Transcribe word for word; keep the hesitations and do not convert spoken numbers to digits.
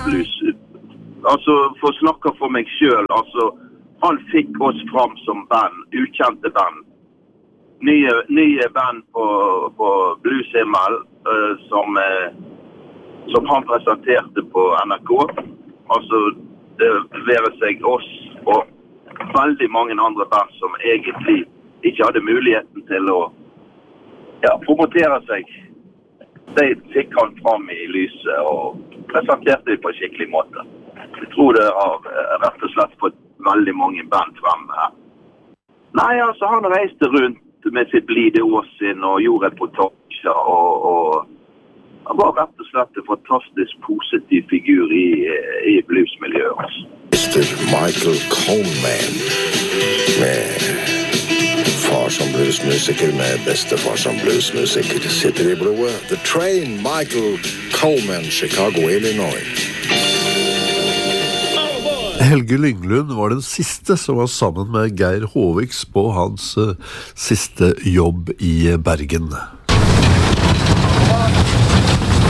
blues. Altså, for å snakke for meg selv, altså, han fikk oss fram som band, ukjente band. Nye, nye band på, på Blueshimmel, uh, som, uh, som han presenterte på N R K. Altså, det være seg oss og veldig mange andre band som egentlig ikke hadde muligheten til å ja, promotere seg. De fikk han fram i lyset og presenterte det på en skikkelig måte. Jeg tror det har rett og slett fått veldig mange band frem her. Nei, altså han reiste rundt med sitt blide åsinn og gjorde reportasjer og, og han var rett og slett en fantastisk positiv figur i, i bluesmiljøet. Altså. mister Michael Coleman med far som bluesmusiker med bestefar som bluesmusiker sitter i blodet. The Train, Michael Coleman, Chicago, Illinois. Helge Lynglund var den siste som var sammen med Geir Håviks på hans uh, siste jobb i Bergen.